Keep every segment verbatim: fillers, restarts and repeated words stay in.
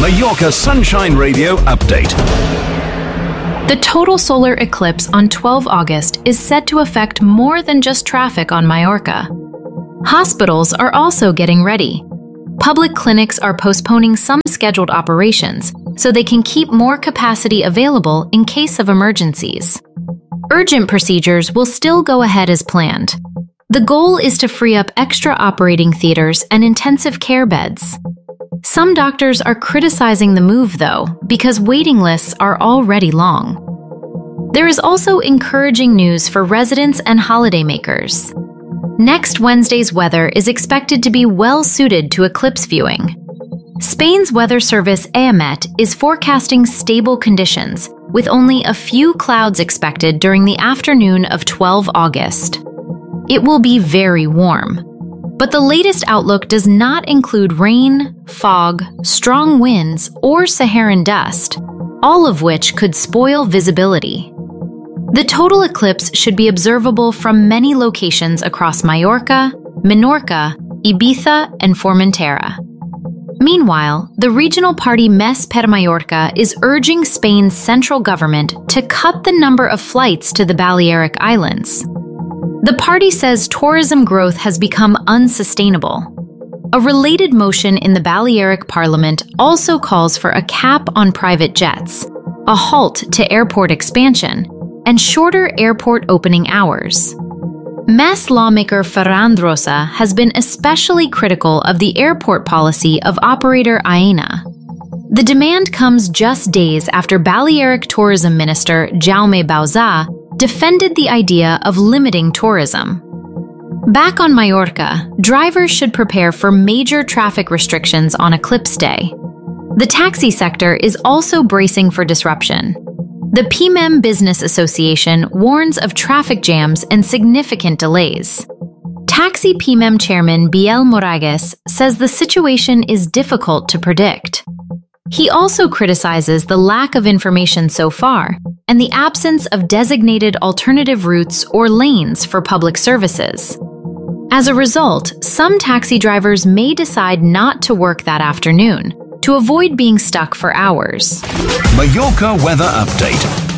Mallorca Sunshine Radio update. The total solar eclipse on the twelfth of August is said to affect more than just traffic on Mallorca. Hospitals are also getting ready. Public clinics are postponing some scheduled operations so they can keep more capacity available in case of emergencies. Urgent procedures will still go ahead as planned. The goal is to free up extra operating theaters and intensive care beds. Some doctors are criticizing the move, though, because waiting lists are already long. There is also encouraging news for residents and holidaymakers. Next Wednesday's weather is expected to be well suited to eclipse viewing. Spain's weather service AEMET is forecasting stable conditions, with only a few clouds expected during the afternoon of the twelfth of August. It will be very warm. But the latest outlook does not include rain, fog, strong winds, or Saharan dust, all of which could spoil visibility. The total eclipse should be observable from many locations across Mallorca, Menorca, Ibiza, and Formentera. Meanwhile, the regional party Més per Mallorca is urging Spain's central government to cut the number of flights to the Balearic Islands. The party says tourism growth has become unsustainable. A related motion in the Balearic Parliament also calls for a cap on private jets, a halt to airport expansion, and shorter airport opening hours. Més lawmaker Ferran Drossa has been especially critical of the airport policy of operator Aena. The demand comes just days after Balearic Tourism Minister Jaume Bauzá defended the idea of limiting tourism. Back on Mallorca, drivers should prepare for major traffic restrictions on Eclipse Day. The taxi sector is also bracing for disruption. The P M E M Business Association warns of traffic jams and significant delays. Taxi P M E M chairman Biel Moragues says the situation is difficult to predict. He also criticizes the lack of information so far and the absence of designated alternative routes or lanes for public services. As a result, some taxi drivers may decide not to work that afternoon to avoid being stuck for hours. Mallorca weather update.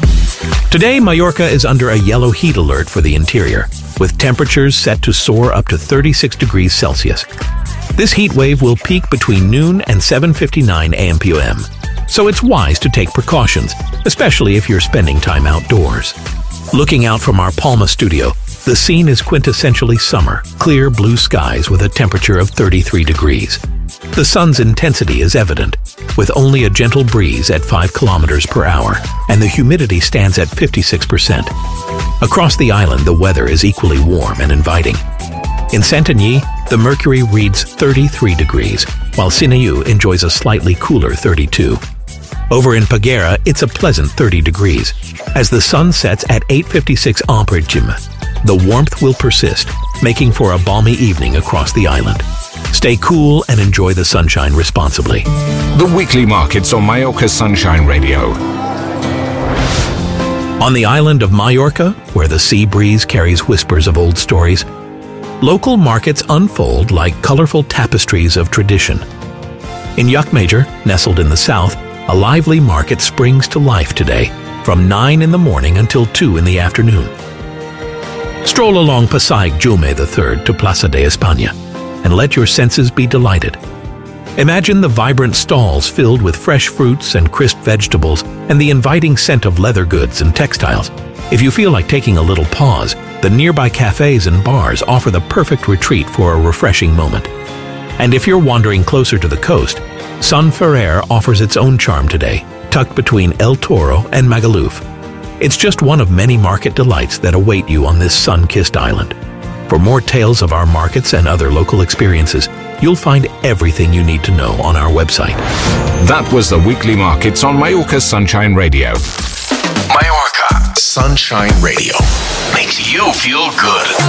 Today, Mallorca is under a yellow heat alert for the interior, with temperatures set to soar up to thirty-six degrees Celsius. This heat wave will peak between noon and seven fifty-nine a m p m, so it's wise to take precautions, especially if you're spending time outdoors. Looking out from our Palma studio, the scene is quintessentially summer, clear blue skies with a temperature of thirty-three degrees. The sun's intensity is evident, with only a gentle breeze at five kilometers per hour, and the humidity stands at fifty-six percent. Across the island, the weather is equally warm and inviting. In Santanyí, the mercury reads thirty-three degrees, while Sinaú enjoys a slightly cooler thirty-two. Over in Peguera, it's a pleasant thirty degrees. As the sun sets at eight fifty-six a m, the warmth will persist, making for a balmy evening across the island. Stay cool and enjoy the sunshine responsibly. The weekly markets on Mallorca Sunshine Radio. On the island of Mallorca, where the sea breeze carries whispers of old stories, local markets unfold like colorful tapestries of tradition. In Llucmajor, nestled in the south, a lively market springs to life today, from nine in the morning until two in the afternoon. Stroll along Passeig Jaume the third to Plaça de España, and let your senses be delighted. Imagine the vibrant stalls filled with fresh fruits and crisp vegetables and the inviting scent of leather goods and textiles. If you feel like taking a little pause, the nearby cafes and bars offer the perfect retreat for a refreshing moment. And if you're wandering closer to the coast, Son Ferrer offers its own charm today, tucked between El Toro and Magaluf. It's just one of many market delights that await you on this sun-kissed island. For more tales of our markets and other local experiences, you'll find everything you need to know on our website. That was the weekly markets on Mallorca Sunshine Radio. Mallorca Sunshine Radio makes you feel good.